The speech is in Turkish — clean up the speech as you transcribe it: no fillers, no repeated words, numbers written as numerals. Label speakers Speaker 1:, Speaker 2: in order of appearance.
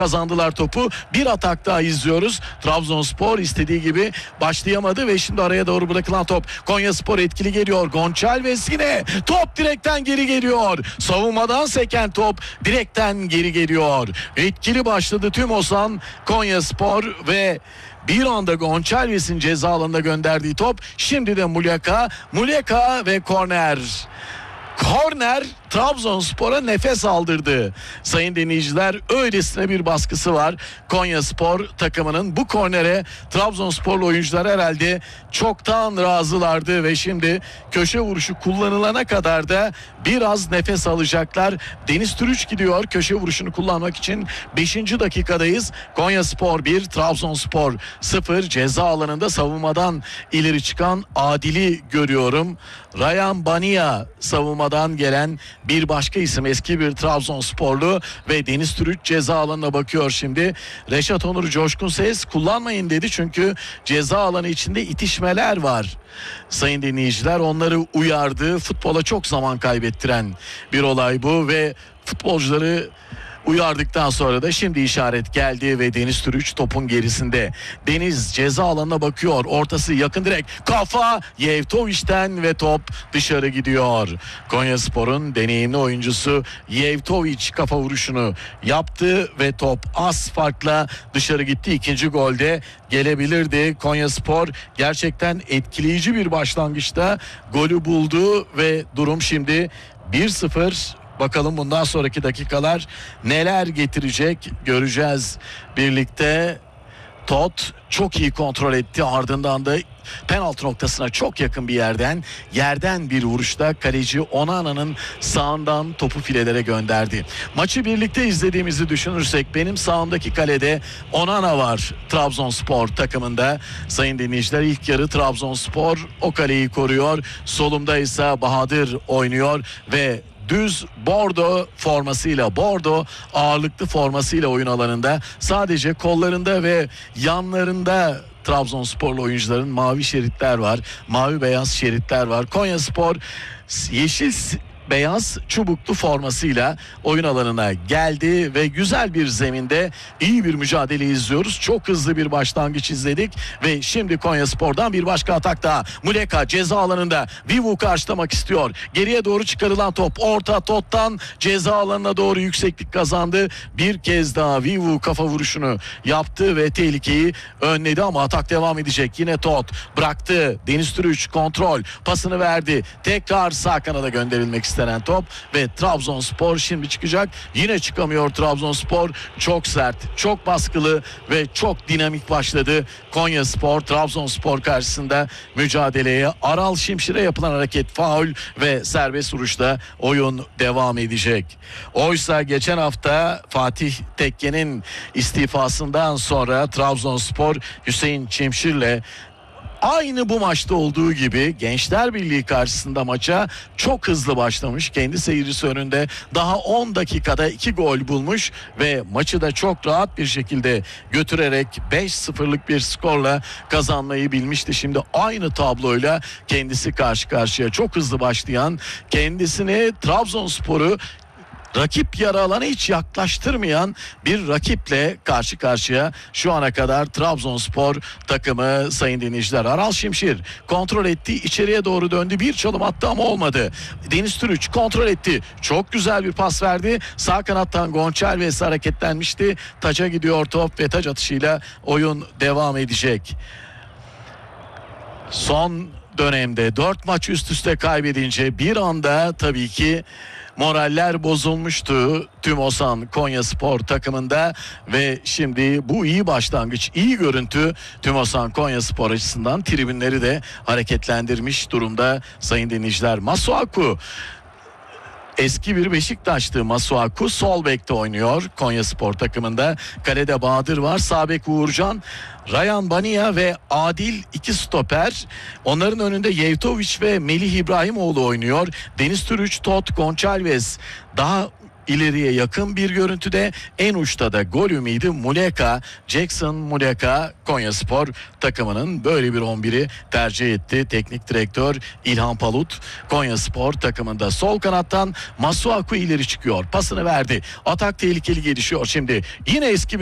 Speaker 1: kazandılar topu. Bir atak daha izliyoruz. Trabzonspor istediği gibi başlayamadı ve şimdi araya doğru bırakılan top. Konyaspor etkili geliyor. Gonçalves yine top direkten geri geliyor. Savunmadan seken top direkten geri geliyor. Etkili başladı Tümosan Konyaspor ve bir anda Gonçalves'in ceza alanına gönderdiği top. Şimdi de Muleka ve korner. Korner Trabzonspor'a nefes aldırdı. Sayın dinleyiciler, öylesine bir baskısı var Konyaspor takımının. Bu kornere Trabzonsporlu oyuncular herhalde çoktan razılardı ve şimdi köşe vuruşu kullanılana kadar da biraz nefes alacaklar. Deniz Türüç gidiyor köşe vuruşunu kullanmak için. 5. dakikadayız. Konyaspor 1, Trabzonspor 0. Ceza alanında savunmadan ileri çıkan Adil'i görüyorum. Ryan Bania savunmadan gelen bir başka isim, eski bir Trabzonsporlu ve Deniz Türüç ceza alanına bakıyor şimdi. Reşat Onur Coşkun Ses kullanmayın dedi çünkü ceza alanı içinde itişmeler var. Sayın dinleyiciler, onları uyardı. Futbola çok zaman kaybettiren bir olay bu ve futbolcuları uyardıktan sonra da şimdi işaret geldi ve Deniz Türüç topun gerisinde. Deniz ceza alanına bakıyor. Ortası yakın direk. Kafa Yevtovic'ten ve top dışarı gidiyor. Konyaspor'un deneyimli oyuncusu Yevtovic kafa vuruşunu yaptı ve top az farkla dışarı gitti. İkinci golde gelebilirdi. Konyaspor gerçekten etkileyici bir başlangıçta golü buldu ve durum şimdi 1-0. Bakalım bundan sonraki dakikalar neler getirecek göreceğiz birlikte. Tot çok iyi kontrol etti, ardından da penaltı noktasına çok yakın bir yerden bir vuruşta kaleci Onana'nın sağından topu filelere gönderdi. Maçı birlikte izlediğimizi düşünürsek benim sağımdaki kalede Onana var Trabzonspor takımında. Sayın dinleyiciler, ilk yarı Trabzonspor o kaleyi koruyor. Solumda ise Bahadır oynuyor ve düz bordo formasıyla, bordo ağırlıklı formasıyla oyun alanında, sadece kollarında ve yanlarında Trabzonsporlu oyuncuların mavi şeritler var. Mavi beyaz şeritler var. Konyaspor yeşil beyaz çubuklu formasıyla oyun alanına geldi ve güzel bir zeminde iyi bir mücadele izliyoruz. Çok hızlı bir başlangıç izledik ve şimdi Konyaspor'dan bir başka atak daha. Muleka ceza alanında Vivu karşılamak istiyor. Geriye doğru çıkarılan top orta Tot'tan ceza alanına doğru yükseklik kazandı. Bir kez daha Vivu kafa vuruşunu yaptı ve tehlikeyi önledi ama atak devam edecek. Yine Tot bıraktı. Deniz Türüç kontrol pasını verdi. Tekrar sağ kanada gönderilmek istenen top ve Trabzonspor şimdi çıkacak. Yine çıkamıyor Trabzonspor. Çok sert, çok baskılı ve çok dinamik başladı Konyaspor. Trabzonspor karşısında mücadeleye. Aral Şimşir'e yapılan hareket faul ve serbest vuruşla oyun devam edecek. Oysa geçen hafta Fatih Tekke'nin istifasından sonra Trabzonspor Hüseyin Çimşir'le aynı bu maçta olduğu gibi Gençler Birliği karşısında maça çok hızlı başlamış. Kendi seyircisi önünde daha 10 dakikada 2 gol bulmuş ve maçı da çok rahat bir şekilde götürerek 5-0'lık bir skorla kazanmayı bilmişti. Şimdi aynı tabloyla kendisi karşı karşıya, çok hızlı başlayan, kendisini Trabzonspor'u rakip yarı alana hiç yaklaştırmayan bir rakiple karşı karşıya şu ana kadar Trabzonspor takımı sayın dinleyiciler. Aral Şimşir kontrol etti, içeriye doğru döndü, bir çalım attı ama olmadı. Deniz Türüç kontrol etti, çok güzel bir pas verdi, sağ kanattan Gonçalves hareketlenmişti, taca gidiyor top ve taç atışıyla oyun devam edecek. Son dönemde 4 maç üst üste kaybedince bir anda tabii ki moraller bozulmuştu Tümosan Konyaspor takımında ve şimdi bu iyi başlangıç, iyi görüntü Tümosan Konyaspor açısından tribünleri de hareketlendirmiş durumda sayın dinleyiciler. Masuaku, eski bir Beşiktaşlı Masuaku, sol bekte oynuyor Konyaspor takımında. Kalede Bahadır var, sağ bek Uğurcan, Ryan Bania ve Adil iki stoper. Onların önünde Yevtovic ve Melih İbrahimoğlu oynuyor. Deniz Türüç, Tot, Gonçalves daha ileriye yakın bir görüntüde, en uçta da gol ümidi Muleka, Jackson Muleka. Konyaspor takımının böyle bir 11'i tercih etti teknik direktör İlhan Palut. Konyaspor takımında sol kanattan Masuaku ileri çıkıyor. Pasını verdi. Atak tehlikeli gelişiyor şimdi. Yine eski